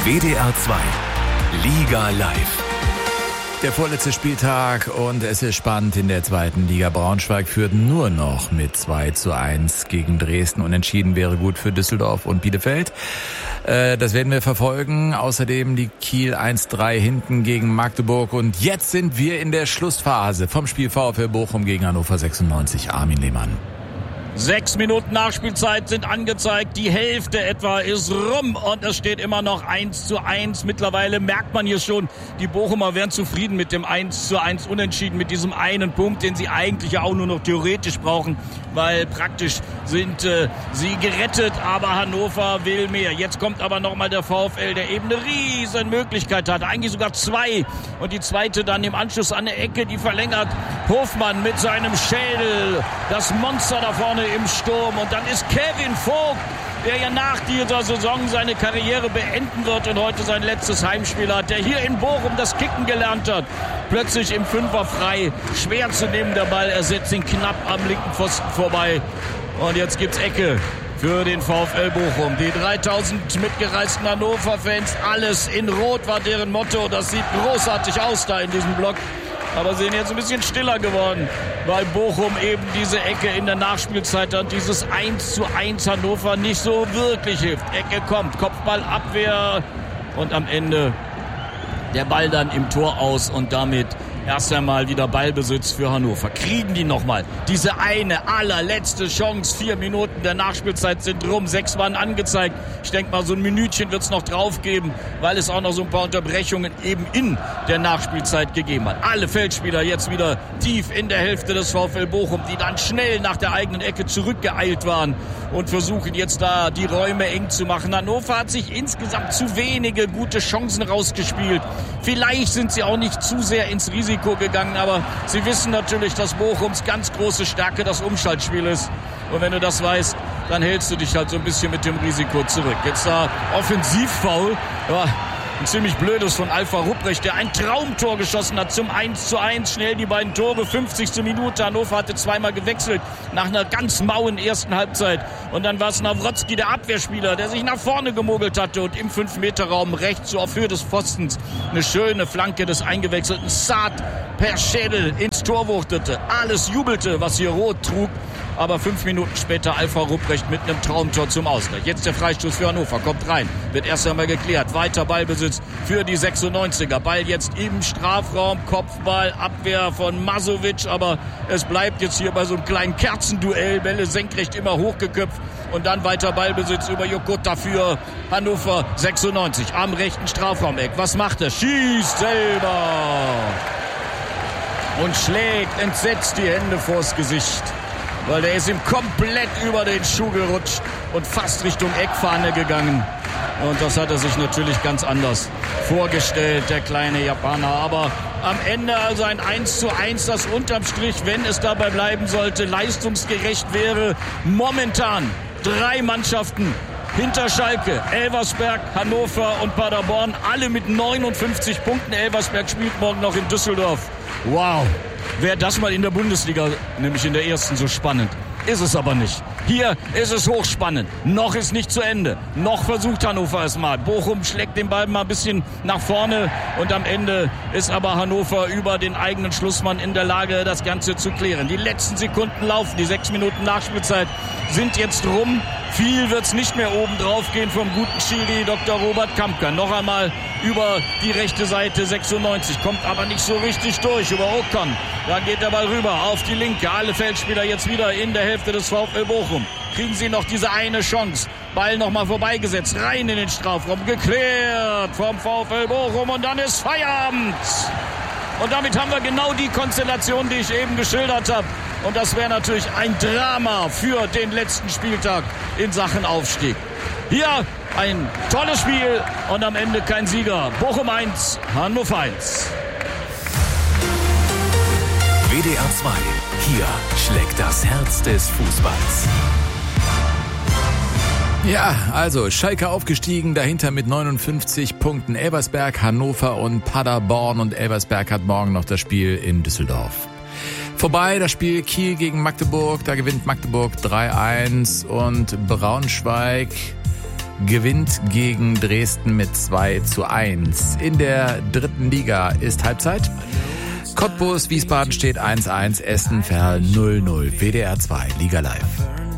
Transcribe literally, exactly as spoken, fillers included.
W D R zwei Liga Live. Der vorletzte Spieltag und es ist spannend in der zweiten Liga. Braunschweig führt nur noch mit zwei zu eins gegen Dresden. Unentschieden wäre gut für Düsseldorf und Bielefeld. Äh, das werden wir verfolgen. Außerdem liegt Kiel eins drei hinten gegen Magdeburg. Und jetzt sind wir in der Schlussphase vom Spiel VfL Bochum gegen Hannover sechsundneunzig. Armin Lehmann. Sechs Minuten Nachspielzeit sind angezeigt, die Hälfte etwa ist rum und es steht immer noch eins zu eins. Mittlerweile merkt man hier schon, die Bochumer wären zufrieden mit dem eins zu eins Unentschieden, mit diesem einen Punkt, den sie eigentlich ja auch nur noch theoretisch brauchen, weil praktisch sind äh, sie gerettet, aber Hannover will mehr. Jetzt kommt aber nochmal der VfL, der eben eine riesen Möglichkeit hat, eigentlich sogar zwei, und die zweite dann im Anschluss an der Ecke, die verlängert Hofmann mit seinem Schädel, das Monster da vorne im Sturm, und dann ist Kevin Vogt, der ja nach dieser Saison seine Karriere beenden wird und heute sein letztes Heimspiel hat, der hier in Bochum das Kicken gelernt hat, plötzlich im Fünfer frei, schwer zu nehmen der Ball, er setzt ihn knapp am linken Pfosten vorbei und jetzt gibt's Ecke für den VfL Bochum. Die dreitausend mitgereisten Hannover-Fans, alles in Rot war deren Motto, das sieht großartig aus da in diesem Block. Aber sind jetzt ein bisschen stiller geworden, weil Bochum eben diese Ecke in der Nachspielzeit hat. Dieses eins zu eins Hannover nicht so wirklich hilft. Ecke kommt, Kopfballabwehr und am Ende der Ball dann im Tor aus und damit erst einmal wieder Ballbesitz für Hannover. Kriegen die nochmal diese eine allerletzte Chance. Vier Minuten der Nachspielzeit sind rum. Sechs waren angezeigt. Ich denke mal, so ein Minütchen wird es noch drauf geben, weil es auch noch so ein paar Unterbrechungen eben in der Nachspielzeit gegeben hat. Alle Feldspieler jetzt wieder tief in der Hälfte des VfL Bochum, die dann schnell nach der eigenen Ecke zurückgeeilt waren und versuchen jetzt da die Räume eng zu machen. Hannover hat sich insgesamt zu wenige gute Chancen rausgespielt. Vielleicht sind sie auch nicht zu sehr ins Risiko gegangen, aber sie wissen natürlich, dass Bochums ganz große Stärke das Umschaltspiel ist. Und wenn du das weißt, dann hältst du dich halt so ein bisschen mit dem Risiko zurück. Jetzt da Offensivfoul, ja, ein ziemlich blödes von Alpha Rupprecht, der ein Traumtor geschossen hat zum eins zu eins. Schnell die beiden Tore, fünfzigste Minute. Hannover hatte zweimal gewechselt nach einer ganz mauen ersten Halbzeit. Und dann war es Nawrotzki, der Abwehrspieler, der sich nach vorne gemogelt hatte und im fünf Meter Raum rechts so auf Höhe des Pfostens eine schöne Flanke des eingewechselten Saad per Schädel ins Tor wuchtete. Alles jubelte, was hier rot trug. Aber fünf Minuten später Alpha Rupprecht mit einem Traumtor zum Ausgleich. Jetzt der Freistoß für Hannover, kommt rein, wird erst einmal geklärt. Weiter Ballbesitz für die sechsundneunziger. Ball jetzt im Strafraum, Kopfball, Abwehr von Masovic, aber es bleibt jetzt hier bei so einem kleinen Kerzenduell. Bälle senkrecht immer hochgeköpft und dann weiter Ballbesitz über Jokota für Hannover sechsundneunzig am rechten Strafraumeck. Was macht er? Schießt selber und schlägt entsetzt die Hände vors Gesicht, weil der ist ihm komplett über den Schuh gerutscht und fast Richtung Eckfahne gegangen. Und das hat er sich natürlich ganz anders vorgestellt, der kleine Japaner. Aber am Ende also ein eins zu eins, das unterm Strich, wenn es dabei bleiben sollte, leistungsgerecht wäre. Momentan drei Mannschaften hinter Schalke, Elversberg, Hannover und Paderborn, alle mit neunundfünfzig Punkten. Elversberg spielt morgen noch in Düsseldorf. Wow. Wäre das mal in der Bundesliga, nämlich in der ersten, so spannend. Ist es aber nicht. Hier ist es hochspannend. Noch ist nicht zu Ende. Noch versucht Hannover es mal. Bochum schlägt den Ball mal ein bisschen nach vorne und am Ende ist aber Hannover über den eigenen Schlussmann in der Lage, das Ganze zu klären. Die letzten Sekunden laufen. Die sechs Minuten Nachspielzeit sind jetzt rum. Viel wird's nicht mehr oben drauf gehen vom guten Schiri Doktor Robert Kampka. Noch einmal über die rechte Seite sechsundneunzig, kommt aber nicht so richtig durch über Ocon. Dann geht der Ball rüber auf die linke. Alle Feldspieler jetzt wieder in der Hälfte des VfL Bochum. Kriegen sie noch diese eine Chance. Ball nochmal vorbeigesetzt, rein in den Strafraum, geklärt vom VfL Bochum und dann ist Feierabend. Und damit haben wir genau die Konstellation, die ich eben geschildert habe. Und das wäre natürlich ein Drama für den letzten Spieltag in Sachen Aufstieg. Hier ein tolles Spiel und am Ende kein Sieger. Bochum eins, Hannover eins. W D R zwei. Hier schlägt das Herz des Fußballs. Ja, also Schalke aufgestiegen, dahinter mit neunundfünfzig Punkten Elversberg, Hannover und Paderborn, und Elversberg hat morgen noch das Spiel in Düsseldorf. Vorbei das Spiel Kiel gegen Magdeburg, da gewinnt Magdeburg drei eins und Braunschweig gewinnt gegen Dresden mit zwei zu eins. In der dritten Liga ist Halbzeit. Cottbus, Wiesbaden steht eins eins, Essen, Verl null null. W D R zwei, Liga Live.